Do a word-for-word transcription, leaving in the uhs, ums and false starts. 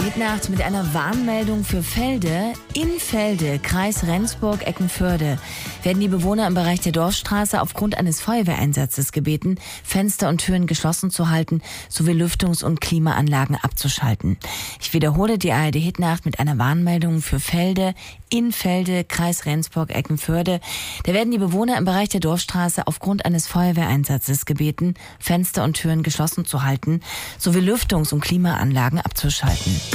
Mitternacht mit einer Warnmeldung für Felde. In Felde, Kreis Rendsburg-Eckernförde, werden die Bewohner im Bereich der Dorfstraße aufgrund eines Feuerwehreinsatzes gebeten, Fenster und Türen geschlossen zu halten, sowie Lüftungs- und Klimaanlagen abzuschalten. Ich wiederhole die A R D-Hitnacht mit einer Warnmeldung für Felde. In Felde, Kreis Rendsburg-Eckernförde, da werden die Bewohner im Bereich der Dorfstraße aufgrund eines Feuerwehreinsatzes gebeten, Fenster und Türen geschlossen zu halten, sowie Lüftungs- und Klimaanlagen abzuschalten.